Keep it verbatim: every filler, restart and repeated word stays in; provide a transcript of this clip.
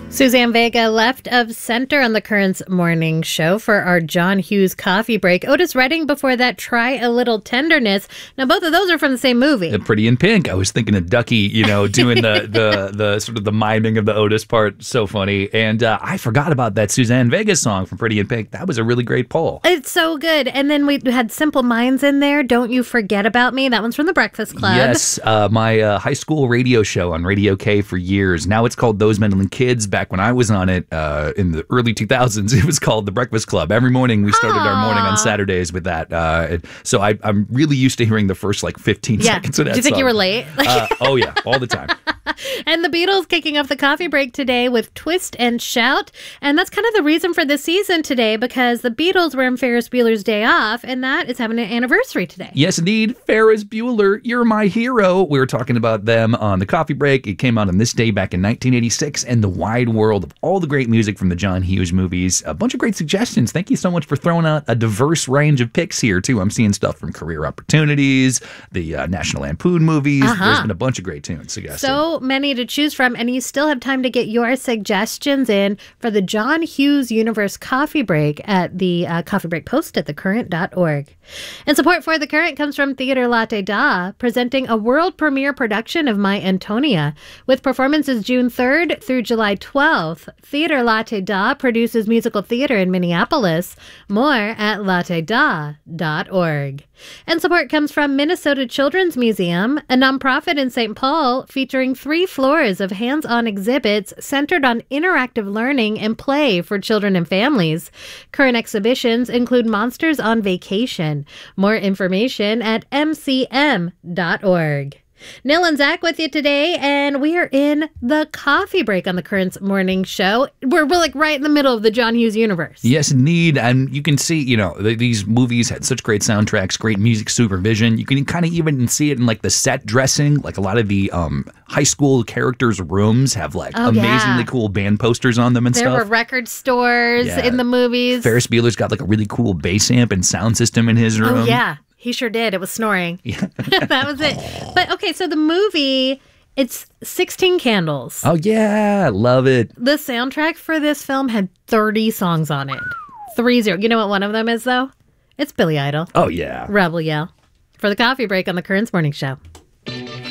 Suzanne Vega left of center on the Currents morning show for our John Hughes coffee break. Otis Redding before that, Try a Little Tenderness. Now, both of those are from the same movie. The Pretty in Pink. I was thinking of Ducky, you know, doing the, the, the sort of the miming of the Otis part. So funny. And uh, I forgot about that Suzanne Vega song from Pretty in Pink. That was a really great poll. It's so good. And then we had Simple Minds in there. Don't You Forget About Me. That one's from The Breakfast Club. Yes. Uh, my uh, high school radio show on Radio K for years. Now it's called Those Meddling Kids. Back when I was on it uh, in the early two thousands, it was called The Breakfast Club. Every morning we started Aww. our morning on Saturdays with that. Uh, it, so I, I'm really used to hearing the first like fifteen yeah. seconds of that Do you think song. you were late? uh, oh, yeah. All the time. And the Beatles kicking off the coffee break today with Twist and Shout. And that's kind of the reason for the season today, because the Beatles were in Ferris Bueller's Day Off, and that is having an anniversary today. Yes, indeed. Ferris Bueller, you're my hero. We were talking about them on the coffee break. It came out on this day back in nineteen eighty-six, and the wide world of all the great music from the John Hughes movies. A bunch of great suggestions. Thank you so much for throwing out a diverse range of picks here, too. I'm seeing stuff from Career Opportunities, the uh, National Lampoon movies. Uh-huh. There's been a bunch of great tunes suggested. So many to choose from, and you still have time to get your suggestions in for the John Hughes Universe Coffee Break at the uh, Coffee Break Post at the current dot org. And support for The Current comes from Theater Latte Da, presenting a world premiere production of My Antonia. With performances June third through July twelfth, Theater Latte Da produces musical theater in Minneapolis. More at latte da dot org. And support comes from Minnesota Children's Museum, a nonprofit in Saint Paul featuring three floors of hands-on exhibits centered on interactive learning and play for children and families. Current exhibitions include Monsters on Vacation. More information at m c m dot org. Nil and Zach with you today, and we are in the coffee break on the Currents morning show. We're, we're like right in the middle of the John Hughes universe. Yes, indeed. And you can see, you know, th- these movies had such great soundtracks, great music supervision. You can kind of even see it in like the set dressing. Like a lot of the um, high school characters' rooms have like oh, amazingly yeah. cool band posters on them and there stuff. There were record stores yeah. in the movies. Ferris Bueller's got like a really cool bass amp and sound system in his room. Oh, yeah. He sure did. It was snoring. Yeah. That was it. But okay, so the movie, it's sixteen Candles. Oh, yeah. Love it. The soundtrack for this film had thirty songs on it. Three zero. You know what one of them is, though? It's Billy Idol. Oh, yeah. Rebel Yell. For the coffee break on the Currents Morning Show.